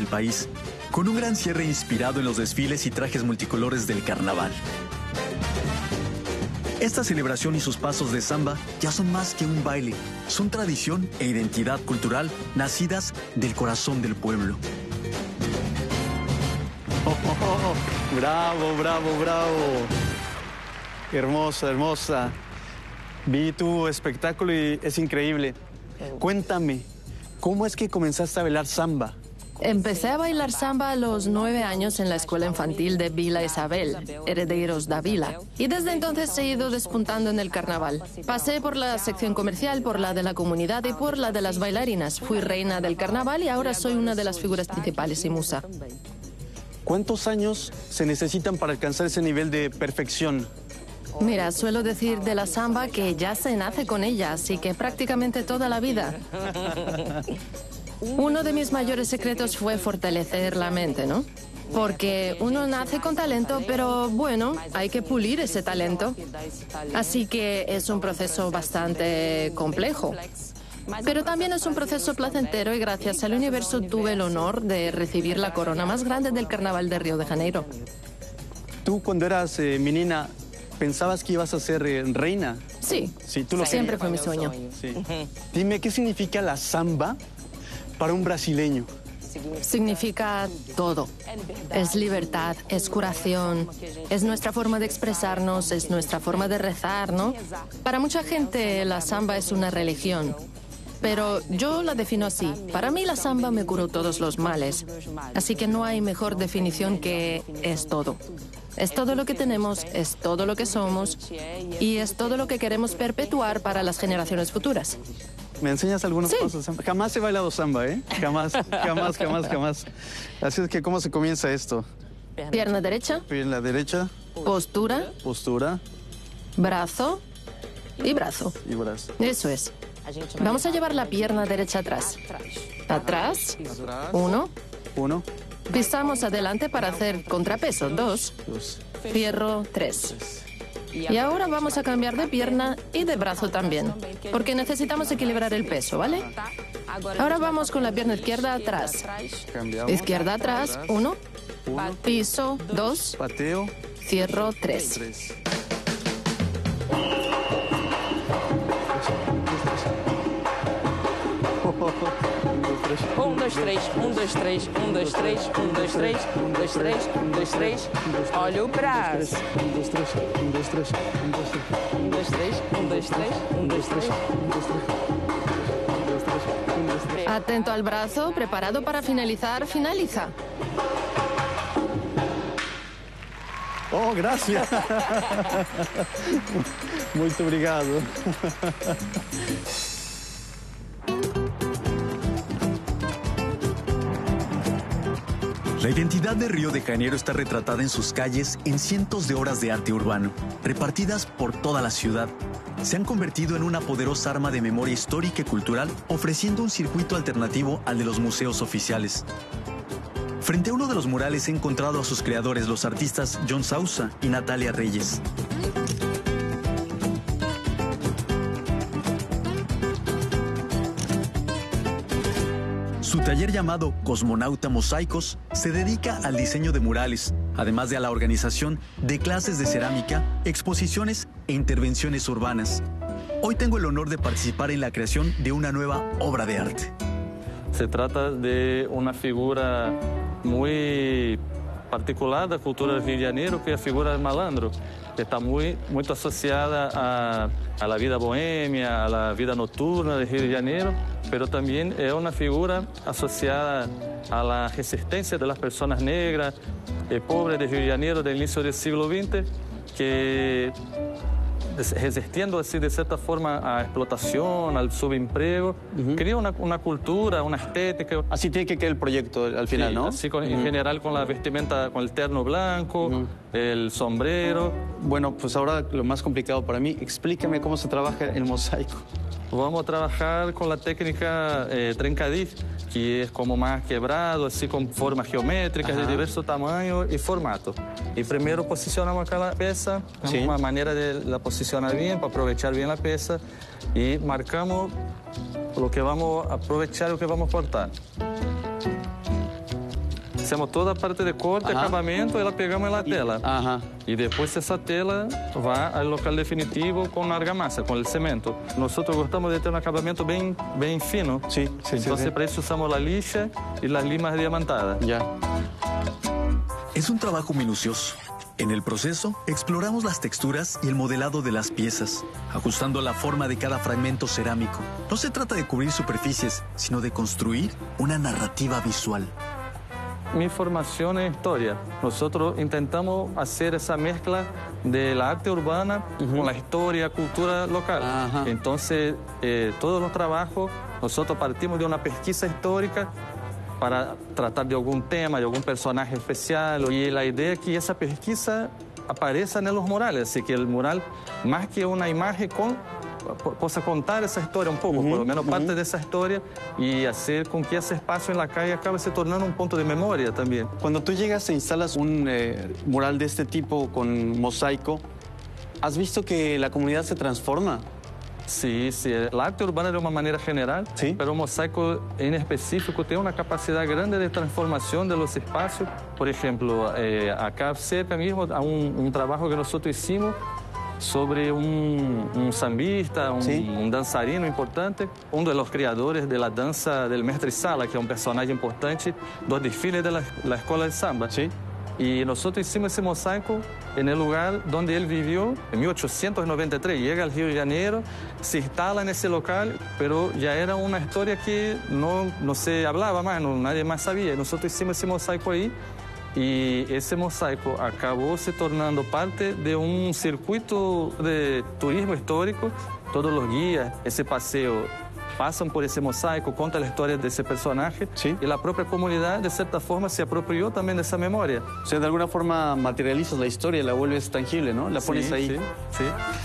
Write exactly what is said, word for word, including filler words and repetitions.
país, con un gran cierre inspirado en los desfiles y trajes multicolores del carnaval. Esta celebración y sus pasos de samba ya son más que un baile, son tradición e identidad cultural nacidas del corazón del pueblo. Oh, oh, oh. Bravo, bravo, bravo. Hermosa, hermosa. Vi tu espectáculo y es increíble. Cuéntame, ¿cómo es que comenzaste a bailar samba? Empecé a bailar samba a los nueve años en la escuela infantil de Vila Isabel, Herederos da Vila. Y desde entonces he ido despuntando en el carnaval. Pasé por la sección comercial, por la de la comunidad y por la de las bailarinas. Fui reina del carnaval y ahora soy una de las figuras principales y musa. ¿Cuántos años se necesitan para alcanzar ese nivel de perfección? Mira, suelo decir de la samba que ya se nace con ella, así que prácticamente toda la vida. Uno de mis mayores secretos fue fortalecer la mente, ¿no? Porque uno nace con talento, pero bueno, hay que pulir ese talento. Así que es un proceso bastante complejo. Pero también es un proceso placentero y gracias al universo tuve el honor de recibir la corona más grande del Carnaval de Río de Janeiro. Tú cuando eras eh, menina, ¿pensabas que ibas a ser eh, reina? Sí, sí tú lo siempre querías. fue mi sueño. Sí. Dime, ¿qué significa la samba para un brasileño? Significa todo. Es libertad, es curación, es nuestra forma de expresarnos, es nuestra forma de rezar, ¿no? Para mucha gente la samba es una religión, pero yo la defino así. Para mí la samba me curó todos los males, así que no hay mejor definición que es todo. Es todo lo que tenemos, es todo lo que somos y es todo lo que queremos perpetuar para las generaciones futuras. ¿Me enseñas algunos sí. pasos? Jamás he bailado samba, ¿eh? Jamás, jamás, jamás, jamás. Así es que, ¿cómo se comienza esto? Pierna derecha. Pierna derecha. Postura. Postura. Brazo. Y brazo. Y brazo. Eso es. Vamos a llevar la pierna derecha atrás. Atrás. Uno. Uno. Pisamos adelante para hacer contrapeso. Dos. Dos. Fierro. Tres. Y ahora vamos a cambiar de pierna y de brazo también, porque necesitamos equilibrar el peso, ¿vale? Ahora vamos con la pierna izquierda atrás. Cambiamos. Izquierda atrás, uno. Uno. Piso, dos. Pateo. Cierro, tres. Tres. Um, dois, três, um, dois, três, um, dois, três, um, dois, três, um, dois, três, um, dois, três. Olha o braço. Um, dois, três, um, dois, três, um, dois, três. Um, dois, três, um, dois, três, um, dois, três. Atento al brazo, preparado para finalizar, finaliza. Oh, gracias. Muito obrigado. La identidad de Río de Janeiro está retratada en sus calles en cientos de obras de arte urbano, repartidas por toda la ciudad. Se han convertido en una poderosa arma de memoria histórica y cultural, ofreciendo un circuito alternativo al de los museos oficiales. Frente a uno de los murales he encontrado a sus creadores, los artistas John Sousa y Natalia Reyes. Su taller llamado Cosmonauta Mosaicos se dedica al diseño de murales, además de a la organización de clases de cerámica, exposiciones e intervenciones urbanas. Hoy tengo el honor de participar en la creación de una nueva obra de arte. Se trata de una figura muy particular da cultura do Rio de Janeiro, que é a figura do malandro, que está muy, muito asociada a, a la vida bohemia, a la vida noturna de Rio de Janeiro, pero también es una figura asociada a la resistencia de las personas negras y pobres de Rio de Janeiro del inicio del siglo veinte, que resistiendo así de cierta forma a explotación, al subempleo, uh-huh. crea una, una cultura, una estética. Así tiene que quedar el proyecto al final, sí, ¿no? Así con, uh-huh. en general con la vestimenta, con el terno blanco, uh-huh. el sombrero. Bueno, pues ahora lo más complicado para mí, explícame cómo se trabaja el mosaico. Vamos a trabajar con la técnica eh, trencadís, que es como más quebrado, así con formas geométricas Ajá. de diversos tamaños y formatos. Y primero posicionamos acá la pieza, sí. una manera de la posicionar bien, para aprovechar bien la pieza, y marcamos lo que vamos a aprovechar y lo que vamos a cortar. Hacemos toda a parte de corte, Ajá. acabamento, e la pegamos na tela. Ajá. Y después esa tela va al local definitivo con argamasa, con el cemento. Nosotros gustamos de tener un acabamento bien, bien fino. Sí, sí, Entonces, sí, sí. para eso usamos la lixa y las limas diamantadas. Ya. Es un trabajo minucioso. En el proceso, exploramos las texturas y el modelado de las piezas, ajustando la forma de cada fragmento cerámico. No se trata de cubrir superficies, sino de construir una narrativa visual. Mi formación en historia. Nosotros intentamos hacer esa mezcla de la arte urbana con la historia, cultura local. Ajá. Entonces, eh, todos los trabajos, nosotros partimos de una pesquisa histórica para tratar de algún tema, de algún personaje especial. Y la idea es que esa pesquisa apareça en los murales, así que el mural, más que una imagen, con, possa contar esa historia un poco, Uh-huh, por lo menos uh-huh. parte de esa historia, y hacer con que ese espacio en la calle acabe se tornando un punto de memoria también. Cuando tú llegas e instalas un eh, mural de este tipo con mosaico, ¿has visto que la comunidad se transforma? Sí, sí. El arte urbana de una manera general, Sí. pero el mosaico en específico tiene una capacidad grande de transformación de los espacios. Por ejemplo, eh, acá cerca mismo hay un, un trabajo que nosotros hicimos sobre un, un sambista, un, Sí. un danzarino importante, uno de los creadores de la danza del mestre Sala, que es un personaje importante dos desfiles de la, la escuela de samba. Sí. Y nosotros hicimos ese mosaico en el lugar donde él vivió en mil ochocientos noventa y tres. Llega al Río de Janeiro, se instala en ese local, pero ya era una historia que no, no se hablaba más, no, nadie más sabía. Nosotros hicimos ese mosaico ahí y ese mosaico acabó se tornando parte de un circuito de turismo histórico. Todos los guías, ese paseo, pasan por ese mosaico, cuentan la historia de ese personaje, Sí. y la propia comunidad, de cierta forma, se apropió también de esa memoria. O sea, de alguna forma materializas la historia, la vuelves tangible, ¿no? La pones Sí, ahí. sí, sí.